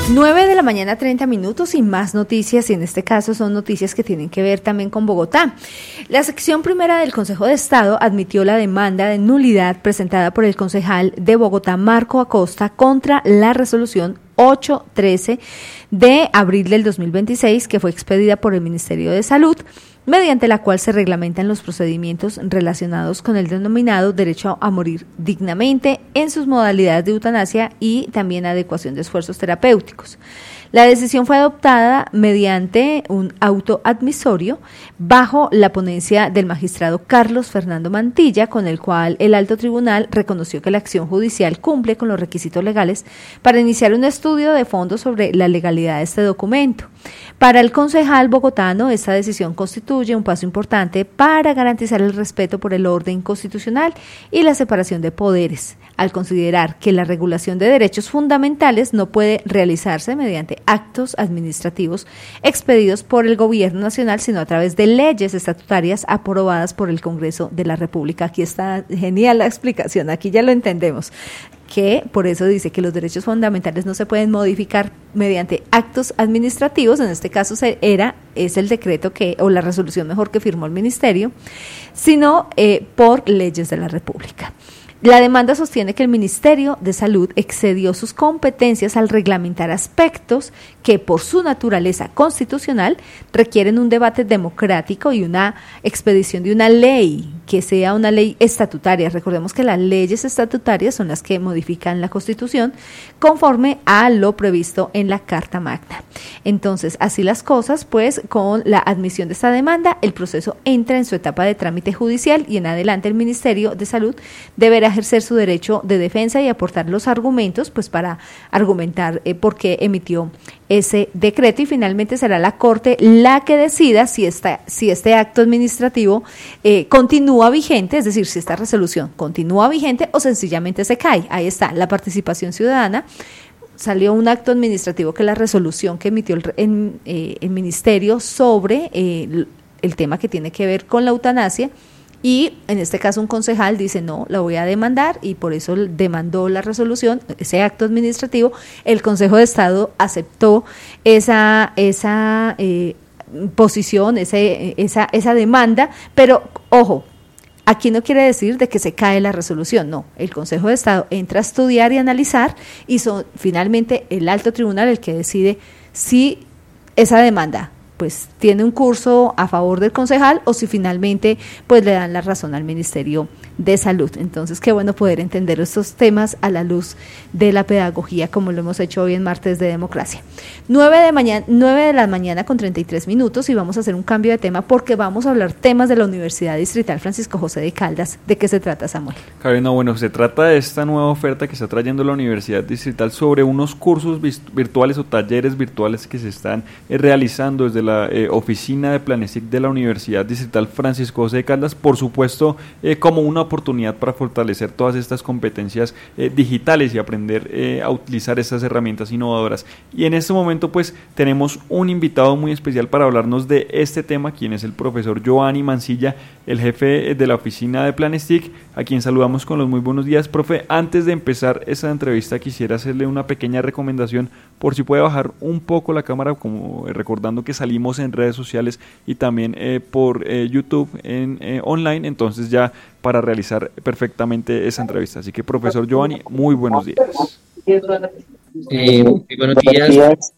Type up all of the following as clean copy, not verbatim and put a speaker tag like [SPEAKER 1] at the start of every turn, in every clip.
[SPEAKER 1] 9:30 a.m. y más noticias, y en este caso son noticias que tienen que ver también con Bogotá. La sección primera del Consejo de Estado admitió la demanda de nulidad presentada por el concejal de Bogotá, Marco Acosta, contra la resolución 813 de abril del 2026, que fue expedida por el Ministerio de Salud, mediante la cual se reglamentan los procedimientos relacionados con el denominado derecho a morir dignamente en sus modalidades de eutanasia y también adecuación de esfuerzos terapéuticos. La decisión fue adoptada mediante un auto admisorio bajo la ponencia del magistrado Carlos Fernando Mantilla, con el cual el alto tribunal reconoció que la acción judicial cumple con los requisitos legales para iniciar un estudio de fondo sobre la legalidad de este documento. Para el concejal bogotano, esta decisión constituye un paso importante para garantizar el respeto por el orden constitucional y la separación de poderes, al considerar que la regulación de derechos fundamentales no puede realizarse mediante actos administrativos expedidos por el Gobierno Nacional, sino a través de leyes estatutarias aprobadas por el Congreso de la República. Aquí está genial la explicación, aquí ya lo entendemos, que por eso dice que los derechos fundamentales no se pueden modificar mediante actos administrativos. En este caso es el decreto o la resolución mejor que firmó el ministerio, sino por leyes de la República. La demanda sostiene que el Ministerio de Salud excedió sus competencias al reglamentar aspectos que por su naturaleza constitucional requieren un debate democrático y una expedición de una ley que sea una ley estatutaria. Recordemos que las leyes estatutarias son las que modifican la Constitución conforme a lo previsto en la Carta Magna. Entonces, así las cosas, pues con la admisión de esta demanda, el proceso entra en su etapa de trámite judicial y en adelante el Ministerio de Salud deberá ejercer su derecho de defensa y aportar los argumentos, pues para argumentar por qué emitió ese decreto, y finalmente será la Corte la que decida si este acto administrativo continúa vigente, es decir, si esta resolución continúa vigente o sencillamente se cae. Ahí está la participación ciudadana. Salió un acto administrativo, que es la resolución que emitió el ministerio sobre el tema que tiene que ver con la eutanasia. Y en este caso un concejal dice no, la voy a demandar, y por eso demandó la resolución, ese acto administrativo. El Consejo de Estado aceptó esa posición, esa demanda, pero ojo, aquí no quiere decir de que se cae la resolución, no. El Consejo de Estado entra a estudiar y analizar, y son finalmente el alto tribunal el que decide si esa demanda pues tiene un curso a favor del concejal o si finalmente pues le dan la razón al Ministerio de Salud. Entonces, qué bueno poder entender estos temas a la luz de la pedagogía, como lo hemos hecho hoy en Martes de Democracia. 9:00 con 33 minutos, y vamos a hacer un cambio de tema porque vamos a hablar temas de la Universidad Distrital Francisco José de Caldas. ¿De qué se trata, Samuel?
[SPEAKER 2] Karina, bueno, se trata de esta nueva oferta que está trayendo la Universidad Distrital sobre unos cursos virtuales o talleres virtuales que se están realizando desde la oficina de Planestick de la Universidad Distrital Francisco José de Caldas, por supuesto, como una oportunidad para fortalecer todas estas competencias digitales y aprender a utilizar estas herramientas innovadoras. Y en este momento pues tenemos un invitado muy especial para hablarnos de este tema, quien es el profesor Giovanni Mancilla, el jefe de la oficina de Planestick, a quien saludamos con los muy buenos días. Profe, antes de empezar esta entrevista quisiera hacerle una pequeña recomendación, por si puede bajar un poco la cámara, como recordando que salimos en redes sociales y también por YouTube online, entonces ya para realizar perfectamente esa entrevista. Así que, profesor Giovanni, muy buenos días.
[SPEAKER 3] Muy buenos días.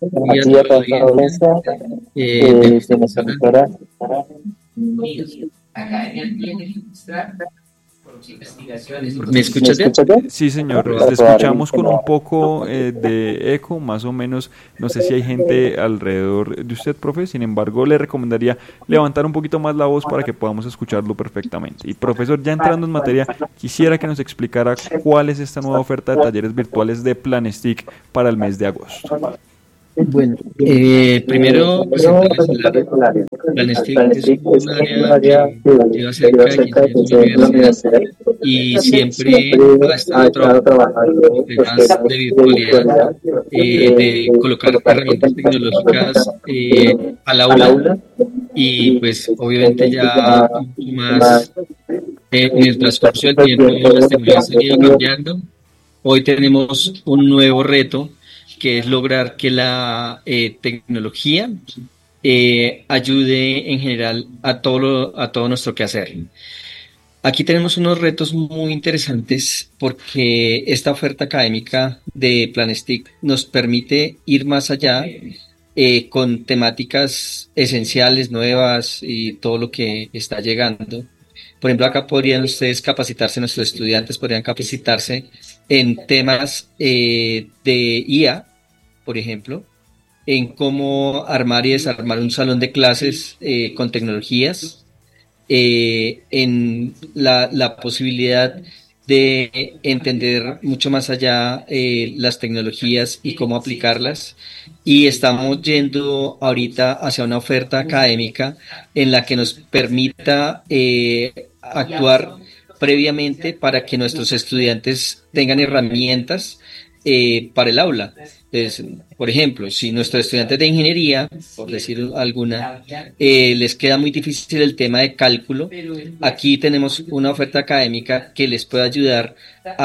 [SPEAKER 3] ¿Me escuchas bien?
[SPEAKER 2] Sí, señor, te escuchamos con un poco de eco, más o menos. No sé si hay gente alrededor de usted, profe. Sin embargo, le recomendaría levantar un poquito más la voz para que podamos escucharlo perfectamente. Y, profesor, ya entrando en materia, quisiera que nos explicara cuál es esta nueva oferta de talleres virtuales de Planestick para el mes de agosto.
[SPEAKER 3] Bueno, primero Planestick es un área que lleva cerca de 15 años en la universidad y siempre ha estado trabajando en temas de virtualidad, de colocar herramientas tecnológicas al aula, y pues obviamente ya más en el transcurso del tiempo las tecnologías han ido cambiando. Hoy tenemos un nuevo reto, que es lograr que la tecnología ayude en general a todo nuestro quehacer. Aquí tenemos unos retos muy interesantes porque esta oferta académica de Planestic nos permite ir más allá con temáticas esenciales, nuevas y todo lo que está llegando. Por ejemplo, acá podrían ustedes capacitarse, nuestros estudiantes podrían capacitarse en temas de IA, por ejemplo, en cómo armar y desarmar un salón de clases con tecnologías, en la posibilidad de entender mucho más allá las tecnologías y cómo aplicarlas. Y estamos yendo ahorita hacia una oferta académica en la que nos permita actuar previamente para que nuestros estudiantes tengan herramientas para el aula. Entonces, por ejemplo, si nuestros estudiantes de ingeniería, por decir alguna, les queda muy difícil el tema de cálculo, aquí tenemos una oferta académica que les puede ayudar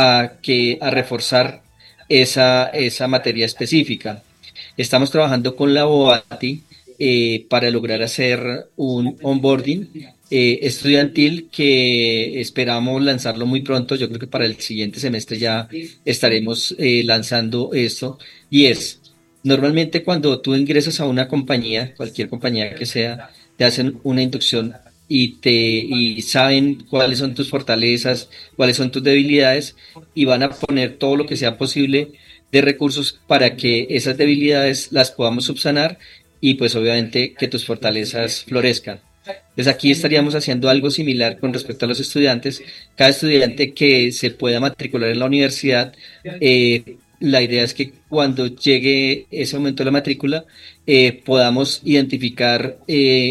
[SPEAKER 3] a reforzar esa materia específica. Estamos trabajando con la OATI para lograr hacer un onboarding estudiantil que esperamos lanzarlo muy pronto. Yo creo que para el siguiente semestre ya estaremos lanzando esto. Y normalmente cuando tú ingresas a una compañía, cualquier compañía que sea, te hacen una inducción y saben cuáles son tus fortalezas, cuáles son tus debilidades y van a poner todo lo que sea posible de recursos para que esas debilidades las podamos subsanar y pues obviamente que tus fortalezas florezcan. Entonces aquí estaríamos haciendo algo similar con respecto a los estudiantes. Cada estudiante que se pueda matricular en la universidad, la idea es que cuando llegue ese momento de la matrícula, podamos identificar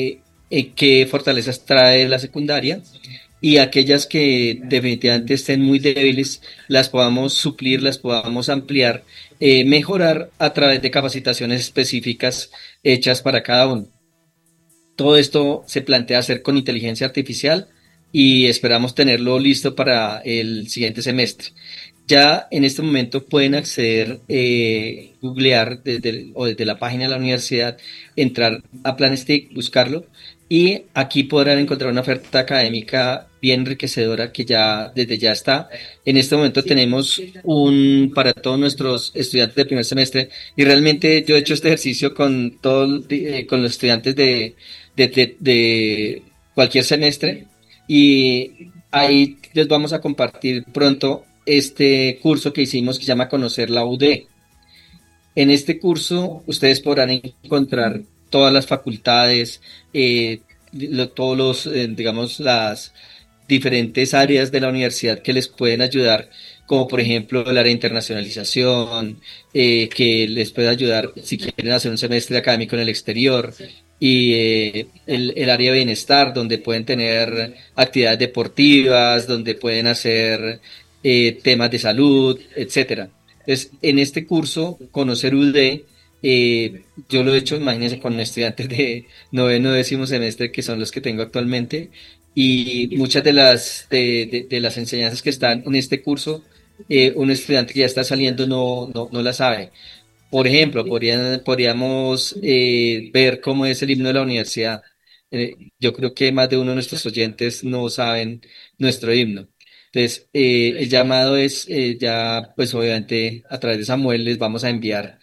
[SPEAKER 3] qué fortalezas trae la secundaria y aquellas que definitivamente estén muy débiles, las podamos suplir, las podamos ampliar, mejorar a través de capacitaciones específicas hechas para cada uno. Todo esto se plantea hacer con inteligencia artificial y esperamos tenerlo listo para el siguiente semestre. Ya en este momento pueden acceder, googlear desde la página de la universidad, entrar a Planestic, buscarlo y aquí podrán encontrar una oferta académica bien enriquecedora que ya desde ya está. En este momento tenemos para todos nuestros estudiantes de primer semestre y realmente yo he hecho este ejercicio con los estudiantes de cualquier semestre y ahí les vamos a compartir pronto este curso que hicimos que se llama Conocer la UD. En este curso ustedes podrán encontrar todas las facultades, todos los, digamos, las diferentes áreas de la universidad que les pueden ayudar, como por ejemplo el área de internacionalización, que les puede ayudar si quieren hacer un semestre académico en el exterior, y el área de bienestar, donde pueden tener actividades deportivas, donde pueden hacer temas de salud, etcétera. Entonces, en este curso, Conocer UD, yo lo he hecho, imagínense, con estudiantes de noveno, décimo semestre, que son los que tengo actualmente, y muchas de las enseñanzas que están en este curso, un estudiante que ya está saliendo no la sabe. Por ejemplo, podríamos ver cómo es el himno de la universidad. Yo creo que más de uno de nuestros oyentes no saben nuestro himno. Entonces, el llamado es ya, pues obviamente a través de Samuel les vamos a enviar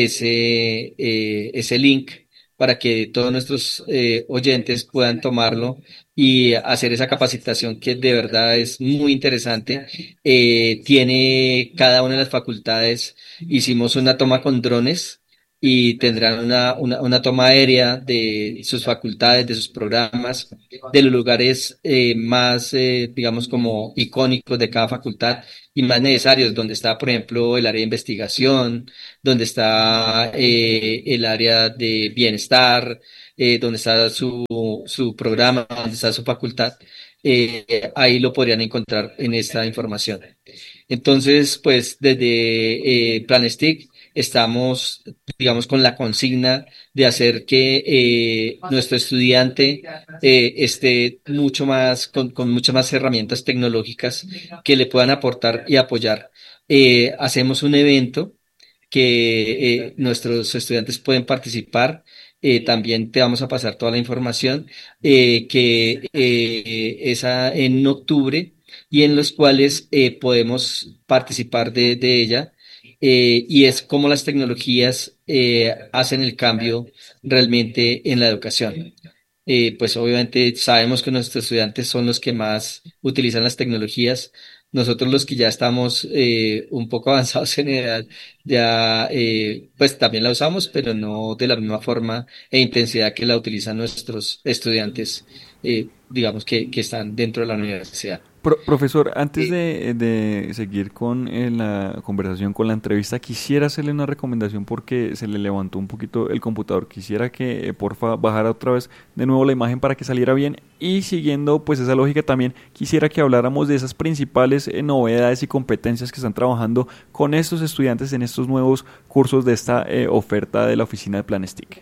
[SPEAKER 3] ese link para que todos nuestros oyentes puedan tomarlo y hacer esa capacitación que de verdad es muy interesante. Tiene cada una de las facultades, hicimos una toma con drones y tendrán una toma aérea de sus facultades, de sus programas, de los lugares más, digamos, como icónicos de cada facultad y más necesarios, donde está, por ejemplo, el área de investigación, donde está el área de bienestar, donde está su programa, donde está su facultad. Ahí lo podrían encontrar en esta información. Entonces, pues desde Planestic estamos, digamos, con la consigna de hacer que nuestro estudiante esté mucho más, con muchas más herramientas tecnológicas que le puedan aportar y apoyar. Hacemos un evento que nuestros estudiantes pueden participar. También te vamos a pasar toda la información que esa en octubre y en los cuales podemos participar de ella. Y es cómo las tecnologías hacen el cambio realmente en la educación. Pues obviamente sabemos que nuestros estudiantes son los que más utilizan las tecnologías. Nosotros los que ya estamos un poco avanzados en edad, ya pues también la usamos, pero no de la misma forma e intensidad que la utilizan nuestros estudiantes, digamos que están dentro de la universidad.
[SPEAKER 2] Profesor, antes
[SPEAKER 3] Eh,
[SPEAKER 2] de seguir con la conversación, con la entrevista, quisiera hacerle una recomendación porque se le levantó un poquito el computador. Quisiera que, porfa, bajara otra vez de nuevo la imagen para que saliera bien. Y siguiendo pues esa lógica también, quisiera que habláramos de esas principales novedades y competencias que están trabajando con estos estudiantes en estos nuevos cursos de esta oferta de la oficina de Planestic.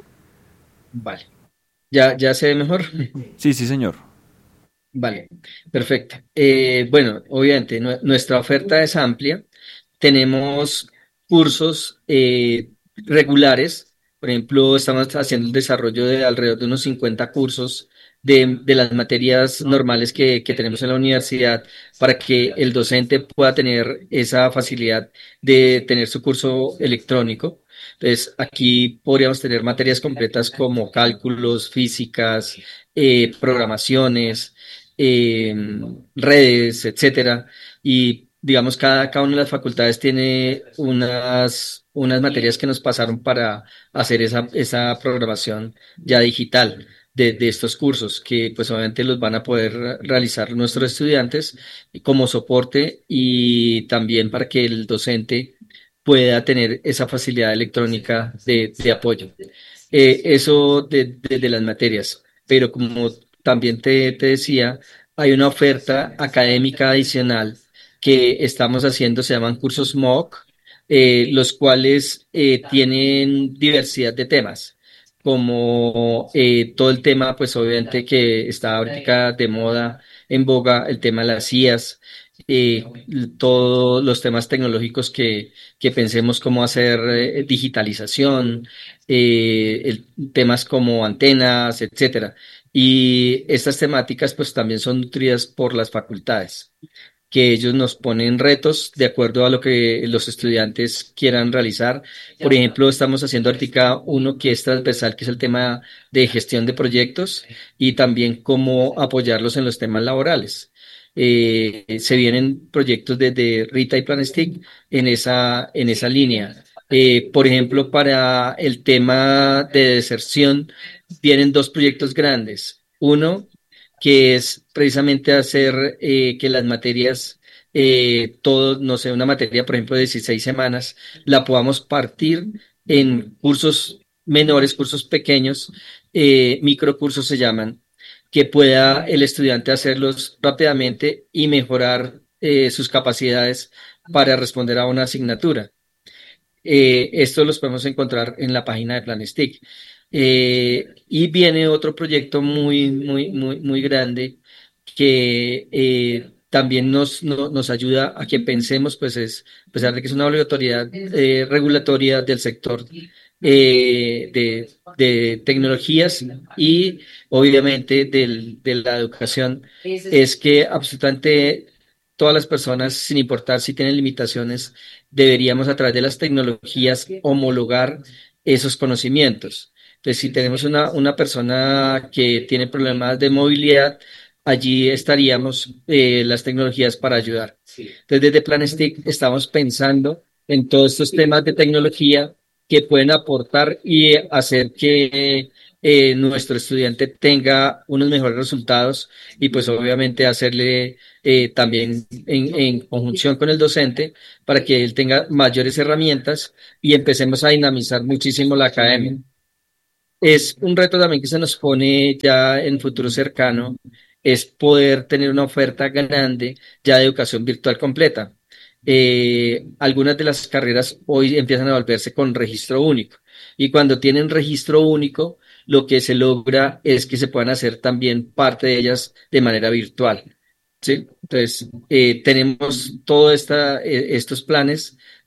[SPEAKER 3] vale. ¿Ya se ve mejor?
[SPEAKER 2] Sí, sí, señor.
[SPEAKER 3] Vale, perfecto. Bueno, obviamente nuestra oferta es amplia. Tenemos cursos regulares. Por ejemplo, estamos haciendo el desarrollo de alrededor de unos 50 cursos de las materias normales que tenemos en la universidad para que el docente pueda tener esa facilidad de tener su curso electrónico. Entonces, aquí podríamos tener materias completas como cálculos, físicas, programaciones, eh, redes, etcétera. Y digamos, cada una de las facultades tiene unas materias que nos pasaron para hacer esa programación ya digital de estos cursos, que pues obviamente los van a poder realizar nuestros estudiantes como soporte y también para que el docente pueda tener esa facilidad electrónica de apoyo. Eso de las materias, pero como también te decía, hay una oferta académica adicional que estamos haciendo, se llaman cursos MOOC, los cuales tienen diversidad de temas, como todo el tema, pues obviamente que está ahorita de moda, en boga, el tema de las IAs, eh, todos los temas tecnológicos que pensemos cómo hacer digitalización, temas como antenas, etcétera. Y estas temáticas pues también son nutridas por las facultades, que ellos nos ponen retos de acuerdo a lo que los estudiantes quieran realizar. Por ejemplo, estamos haciendo ahorita uno que es transversal, que es el tema de gestión de proyectos y también cómo apoyarlos en los temas laborales. Se vienen proyectos desde Rita y Planestick en esa línea. Por ejemplo, para el tema de deserción, vienen dos proyectos grandes. Uno, que es precisamente hacer que las materias, todo, no sé, una materia, por ejemplo, de 16 semanas, la podamos partir en cursos menores, cursos pequeños, microcursos se llaman, que pueda el estudiante hacerlos rápidamente y mejorar sus capacidades para responder a una asignatura. Esto los podemos encontrar en la página de Planestic. Y viene otro proyecto muy grande que también nos ayuda a que pensemos, pues es, a pesar de que es una obligatoriedad regulatoria del sector de tecnologías y obviamente de la educación, es que absolutamente todas las personas, sin importar si tienen limitaciones, deberíamos a través de las tecnologías homologar esos conocimientos. Entonces, si tenemos una persona que tiene problemas de movilidad, allí estaríamos las tecnologías para ayudar. Entonces, desde Planestic estamos pensando en todos estos temas de tecnología que pueden aportar y hacer que nuestro estudiante tenga unos mejores resultados y pues obviamente hacerle también en conjunción con el docente para que él tenga mayores herramientas y empecemos a dinamizar muchísimo la academia. Es un reto también que se nos pone ya en futuro cercano, es poder tener una oferta grande ya de educación virtual completa. Algunas de las carreras hoy empiezan a volverse con registro único y cuando tienen registro único, lo que se logra es que se puedan hacer también parte de ellas de manera virtual. ¿Sí? Entonces, tenemos todos estos planes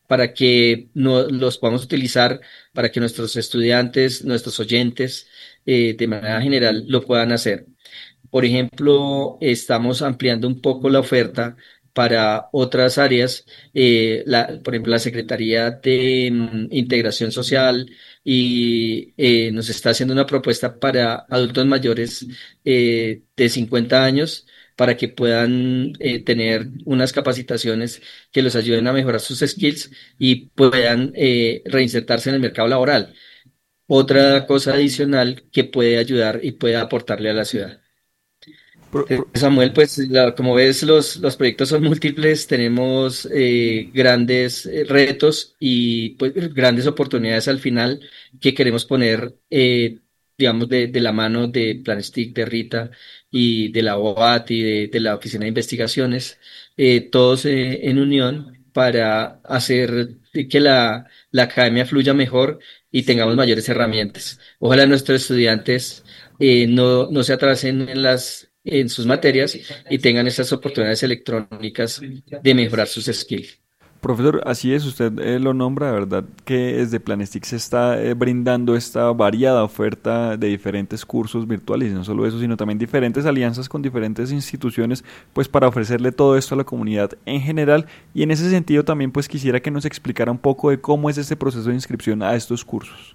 [SPEAKER 3] para que los podamos utilizar, para que nuestros estudiantes, nuestros oyentes, de manera general lo puedan hacer. Por ejemplo, estamos ampliando un poco la oferta para otras áreas, por ejemplo, la Secretaría de Integración Social y nos está haciendo una propuesta para adultos mayores de 50 años para que puedan tener unas capacitaciones que los ayuden a mejorar sus skills y puedan reinsertarse en el mercado laboral. Otra cosa adicional que puede ayudar y puede aportarle a la ciudad.
[SPEAKER 2] Pro- pro-
[SPEAKER 3] Samuel, pues como ves, los proyectos son múltiples, tenemos grandes retos y pues grandes oportunidades al final que queremos poner, digamos, de la mano de Planestic, de Rita y de la OAT y de la Oficina de Investigaciones, todos en unión para hacer que la academia fluya mejor y tengamos mayores herramientas. Ojalá nuestros estudiantes no se atrasen en sus materias y tengan esas oportunidades electrónicas de mejorar sus skills.
[SPEAKER 2] Profesor, así es, usted lo nombra, ¿verdad? Que desde Planestic se está brindando esta variada oferta de diferentes cursos virtuales y no solo eso, sino también diferentes alianzas con diferentes instituciones, pues para ofrecerle todo esto a la comunidad en general. Y en ese sentido también pues quisiera que nos explicara un poco de cómo es este proceso de inscripción a estos cursos.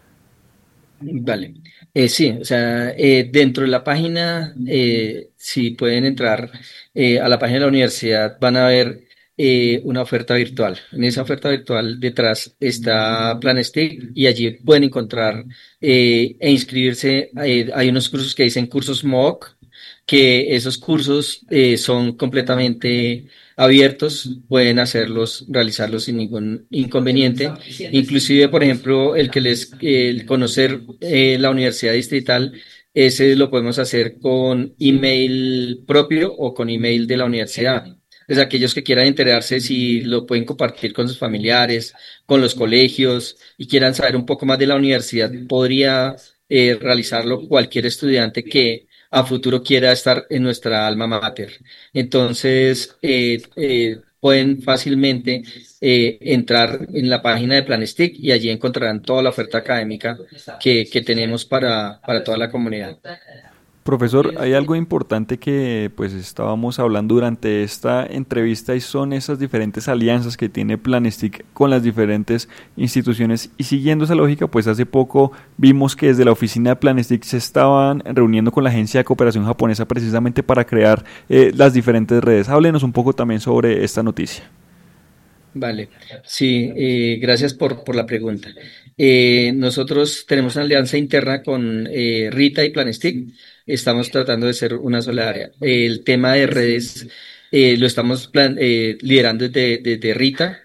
[SPEAKER 3] Vale. Sí, o sea, dentro de la página, si pueden entrar a la página de la universidad, van a ver una oferta virtual. En esa oferta virtual detrás está Planestick y allí pueden encontrar e inscribirse. Hay unos cursos que dicen cursos MOOC, que esos cursos son completamente abiertos, pueden hacerlos, realizarlos sin ningún inconveniente. Inclusive, por ejemplo, el conocer la universidad distrital, ese lo podemos hacer con email propio o con email de la universidad. Pues aquellos que quieran enterarse si lo pueden compartir con sus familiares, con los colegios y quieran saber un poco más de la universidad, podría realizarlo cualquier estudiante que a futuro quiera estar en nuestra alma mater. Entonces, pueden fácilmente entrar en la página de Planestic y allí encontrarán toda la oferta académica que tenemos para toda la comunidad.
[SPEAKER 2] Profesor, hay algo importante que pues estábamos hablando durante esta entrevista y son esas diferentes alianzas que tiene Planestic con las diferentes instituciones y siguiendo esa lógica pues hace poco vimos que desde la oficina de Planestic se estaban reuniendo con la agencia de cooperación japonesa precisamente para crear las diferentes redes. Háblenos un poco también sobre esta noticia.
[SPEAKER 3] Vale, sí, gracias por la pregunta. Nosotros tenemos una alianza interna con Rita y Planestic. Estamos tratando de ser una sola área. El tema de redes lo estamos liderando desde Rita,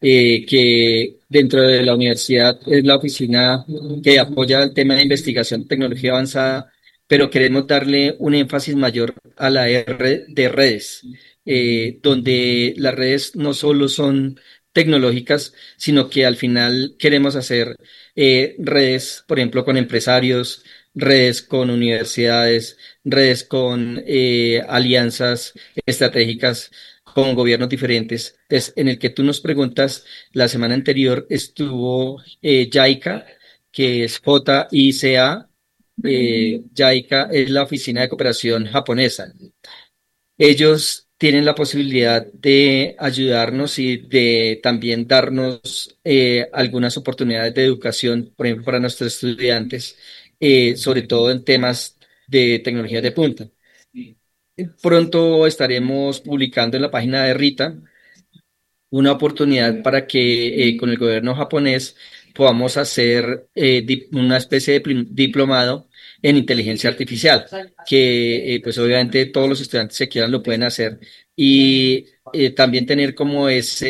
[SPEAKER 3] que dentro de la universidad es la oficina que apoya el tema de investigación de tecnología avanzada, pero queremos darle un énfasis mayor a la R de redes, donde las redes no solo son tecnológicas, sino que al final queremos hacer redes, por ejemplo, con empresarios, redes con universidades, redes con alianzas estratégicas con gobiernos diferentes. Entonces, en el que tú nos preguntas, la semana anterior estuvo JICA, que es JICA. JICA es la Oficina de Cooperación Japonesa. Ellos tienen la posibilidad de ayudarnos y de también darnos algunas oportunidades de educación, por ejemplo, para nuestros estudiantes, sobre todo en temas de tecnologías de punta. Pronto estaremos publicando en la página de Rita una oportunidad para que con el gobierno japonés podamos hacer una especie de diplomado en inteligencia artificial, que pues obviamente todos los estudiantes que quieran lo pueden hacer y también tener como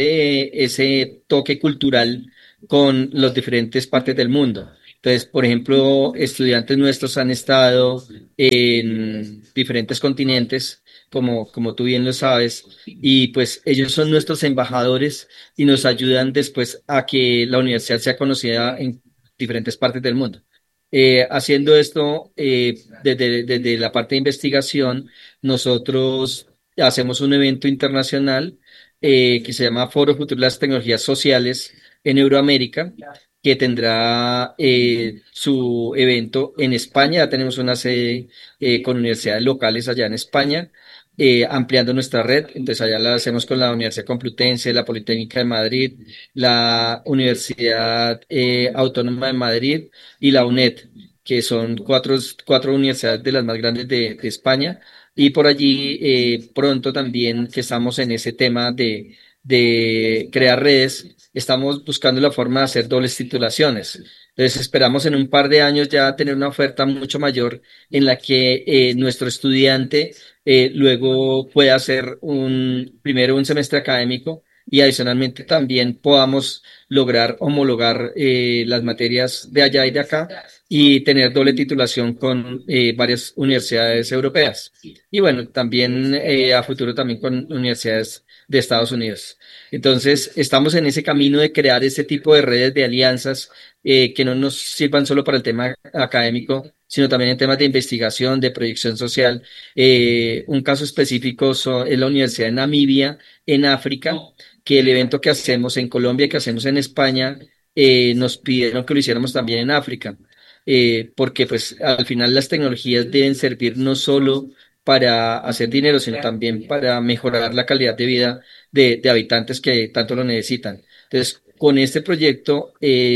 [SPEAKER 3] ese toque cultural con las diferentes partes del mundo. Entonces, por ejemplo, estudiantes nuestros han estado en diferentes continentes, como tú bien lo sabes, y pues ellos son nuestros embajadores y nos ayudan después a que la universidad sea conocida en diferentes partes del mundo. Haciendo esto desde la parte de investigación, nosotros hacemos un evento internacional que se llama Foro Futuro de las Tecnologías Sociales en Euroamérica, que tendrá su evento en España. Ya tenemos una sede con universidades locales allá en España, ampliando nuestra red. Entonces allá la hacemos con la Universidad Complutense, la Politécnica de Madrid, la Universidad Autónoma de Madrid y la UNED, que son cuatro universidades de las más grandes de España. Y por allí pronto también que estamos en ese tema de crear redes, estamos buscando la forma de hacer dobles titulaciones. Entonces esperamos en un par de años ya tener una oferta mucho mayor en la que nuestro estudiante luego pueda hacer primero un semestre académico y adicionalmente también podamos lograr homologar las materias de allá y de acá y tener doble titulación con varias universidades europeas. Y bueno, también a futuro también con universidades de Estados Unidos. Entonces, estamos en ese camino de crear ese tipo de redes de alianzas que no nos sirvan solo para el tema académico, sino también en temas de investigación, de proyección social. Un caso específico es la Universidad de Namibia, en África, que el evento que hacemos en Colombia, que hacemos en España, nos pidieron que lo hiciéramos también en África, porque pues al final las tecnologías deben servir no solo para hacer dinero, sino también para mejorar la calidad de vida de habitantes que tanto lo necesitan. Entonces, con este proyecto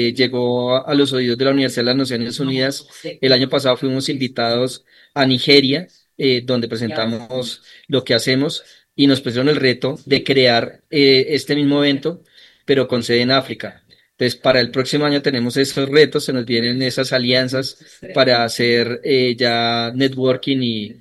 [SPEAKER 3] llegó a los oídos de la Universidad de las Naciones Unidas. El año pasado fuimos invitados a Nigeria, donde presentamos lo que hacemos y nos pusieron el reto de crear este mismo evento, pero con sede en África. Entonces, para el próximo año tenemos esos retos, se nos vienen esas alianzas para hacer ya networking y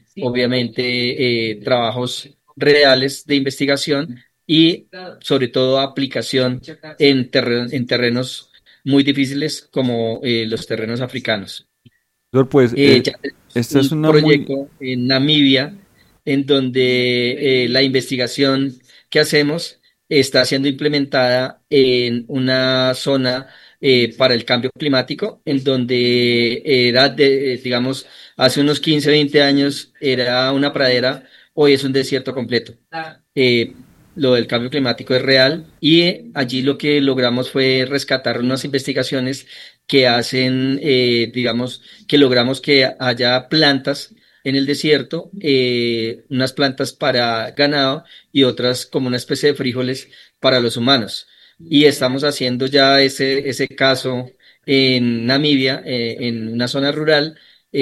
[SPEAKER 3] obviamente trabajos reales de investigación y sobre todo aplicación en terrenos muy difíciles como los terrenos africanos.
[SPEAKER 2] Doctor, pues
[SPEAKER 3] Ya
[SPEAKER 2] esta es
[SPEAKER 3] un
[SPEAKER 2] una muy...
[SPEAKER 3] proyecto en Namibia en donde la investigación que hacemos está siendo implementada en una zona para el cambio climático, en donde era, digamos, hace unos 15, 20 años era una pradera, hoy es un desierto completo. Eh, lo del cambio climático es real y allí lo que logramos fue rescatar unas investigaciones que hacen, digamos, que logramos que haya plantas en el desierto, unas plantas para ganado y otras como una especie de frijoles para los humanos. Y estamos haciendo ya ese caso en Namibia, en una zona rural.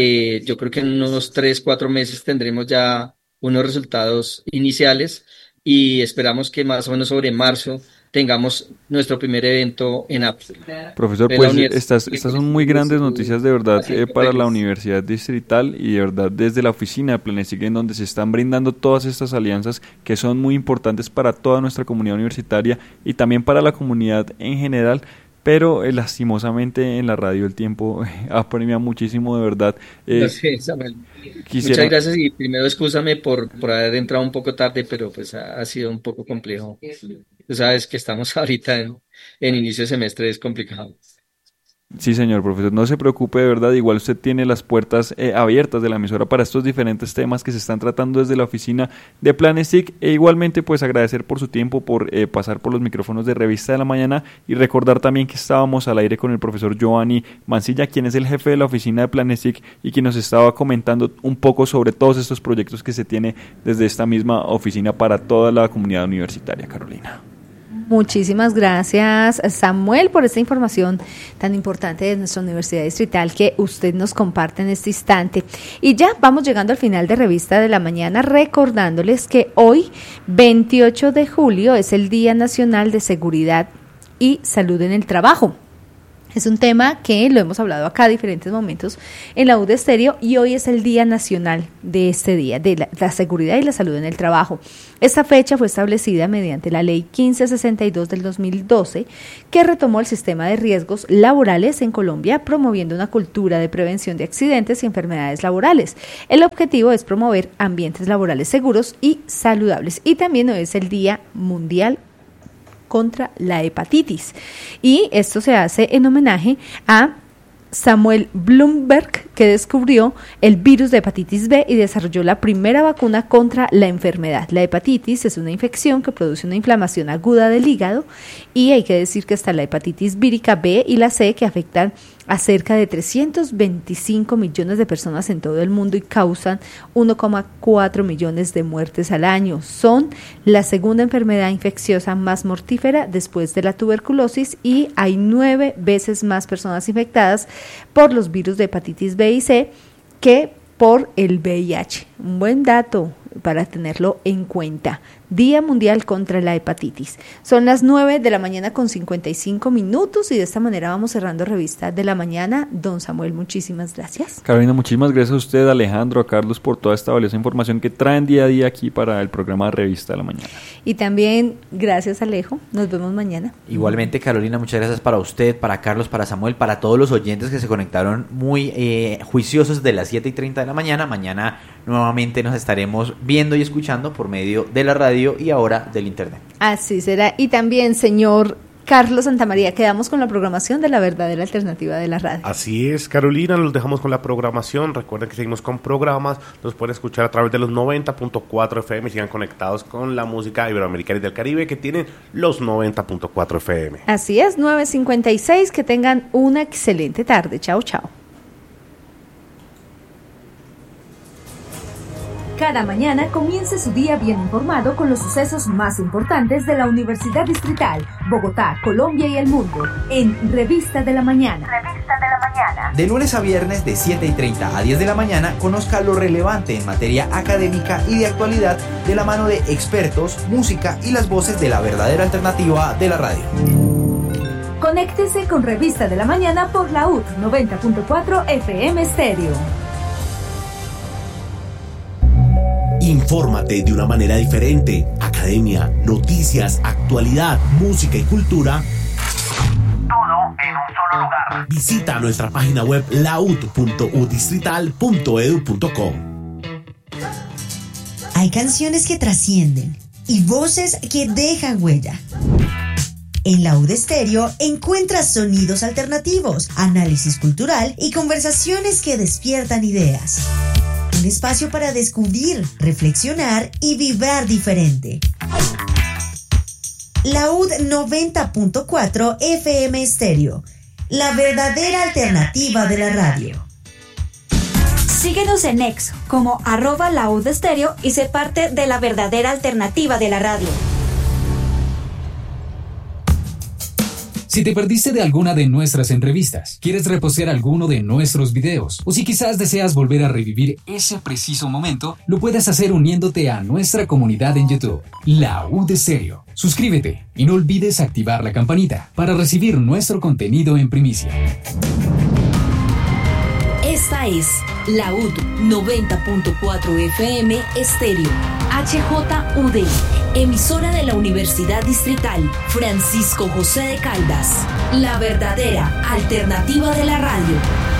[SPEAKER 3] Yo creo que en unos 3, 4 meses tendremos ya unos resultados iniciales y esperamos que más o menos sobre marzo tengamos nuestro primer evento en África.
[SPEAKER 2] Profesor, pues estas son muy grandes noticias de verdad para la Universidad Distrital y de verdad desde la oficina de Planesic, en donde se están brindando todas estas alianzas que son muy importantes para toda nuestra comunidad universitaria y también para la comunidad en general. Pero lastimosamente en la radio el tiempo apremia muchísimo, de verdad.
[SPEAKER 3] Sí, Samuel. Muchas gracias y primero excúsame por haber entrado un poco tarde, pero pues ha sido un poco complejo. Tú sabes que estamos ahorita en inicio de semestre, es complicado.
[SPEAKER 2] Sí, señor profesor, no se preocupe, de verdad, igual usted tiene las puertas abiertas de la emisora para estos diferentes temas que se están tratando desde la oficina de Planesic, e igualmente pues agradecer por su tiempo, por pasar por los micrófonos de Revista de la Mañana y recordar también que estábamos al aire con el profesor Giovanni Mancilla, quien es el jefe de la oficina de Planesic y quien nos estaba comentando un poco sobre todos estos proyectos que se tiene desde esta misma oficina para toda la comunidad universitaria, Carolina.
[SPEAKER 1] Muchísimas gracias, Samuel, por esta información tan importante de nuestra Universidad Distrital que usted nos comparte en este instante. Y ya vamos llegando al final de Revista de la Mañana, recordándoles que hoy, 28 de julio, es el Día Nacional de Seguridad y Salud en el Trabajo. Es un tema que lo hemos hablado acá a diferentes momentos en la UD Estéreo y hoy es el Día Nacional de este día, de la seguridad y la salud en el trabajo. Esta fecha fue establecida mediante la Ley 1562 del 2012, que retomó el sistema de riesgos laborales en Colombia, promoviendo una cultura de prevención de accidentes y enfermedades laborales. El objetivo es promover ambientes laborales seguros y saludables. Y también hoy es el Día Mundial contra la hepatitis, y esto se hace en homenaje a Samuel Bloomberg, que descubrió el virus de hepatitis B y desarrolló la primera vacuna contra la enfermedad. La hepatitis es una infección que produce una inflamación aguda del hígado, y hay que decir que está la hepatitis vírica B y la C, que afectan a cerca de 325 millones de personas en todo el mundo y causan 1,4 millones de muertes al año. Son la segunda enfermedad infecciosa más mortífera después de la tuberculosis, y hay 9 veces más personas infectadas por los virus de hepatitis B y C que por el VIH. Un buen dato para tenerlo en cuenta. Día Mundial contra la Hepatitis. Son las 9:55 y de esta manera vamos cerrando Revista de la Mañana. Don Samuel, muchísimas gracias.
[SPEAKER 2] Carolina, muchísimas gracias a usted, a Alejandro, a Carlos, por toda esta valiosa información que traen día a día aquí para el programa de Revista de la Mañana.
[SPEAKER 1] Y también gracias, Alejo. Nos vemos mañana.
[SPEAKER 4] Igualmente, Carolina, muchas gracias para usted, para Carlos, para Samuel, para todos los oyentes que se conectaron muy juiciosos de las 7:30 de la mañana. Mañana nuevamente nos estaremos viendo y escuchando por medio de la radio y ahora del internet.
[SPEAKER 1] Así será. Y también, señor Carlos Santamaría, quedamos con la programación de la verdadera alternativa de la radio.
[SPEAKER 5] Así es, Carolina, los dejamos con la programación. Recuerden que seguimos con programas, los pueden escuchar a través de los 90.4 FM, sigan conectados con la música iberoamericana y del Caribe, que tienen los 90.4 FM.
[SPEAKER 1] Así es, 9:56, que tengan una excelente tarde. Chao, chao.
[SPEAKER 6] Cada mañana comience su día bien informado con los sucesos más importantes de la Universidad Distrital, Bogotá, Colombia y el mundo, en Revista de la Mañana. Revista de la Mañana.
[SPEAKER 4] De lunes a viernes de 7:30 a 10 de la mañana, conozca lo relevante en materia académica y de actualidad de la mano de expertos, música y las voces de la verdadera alternativa de la radio.
[SPEAKER 6] Conéctese con Revista de la Mañana por la UT 90.4 FM Estéreo.
[SPEAKER 7] Infórmate de una manera diferente. Academia, noticias, actualidad, música y cultura. Todo en un solo lugar. Visita nuestra página web laud.udistrital.edu.co.
[SPEAKER 8] Hay canciones que trascienden y voces que dejan huella. En la UD Estéreo encuentras sonidos alternativos, análisis cultural y conversaciones que despiertan ideas. Un espacio para descubrir, reflexionar y vibrar diferente. La UD 90.4 FM Estéreo, la verdadera alternativa de la radio.
[SPEAKER 6] Síguenos en X como @laudestéreo y sé parte de la verdadera alternativa de la radio.
[SPEAKER 9] Si te perdiste de alguna de nuestras entrevistas, quieres repostear alguno de nuestros videos, o si quizás deseas volver a revivir ese preciso momento, lo puedes hacer uniéndote a nuestra comunidad en YouTube, La UD Estéreo. Suscríbete y no olvides activar la campanita para recibir nuestro contenido en primicia.
[SPEAKER 6] Esta es la UD 90.4 FM Estéreo, HJUD, emisora de la Universidad Distrital Francisco José de Caldas, la verdadera alternativa de la radio.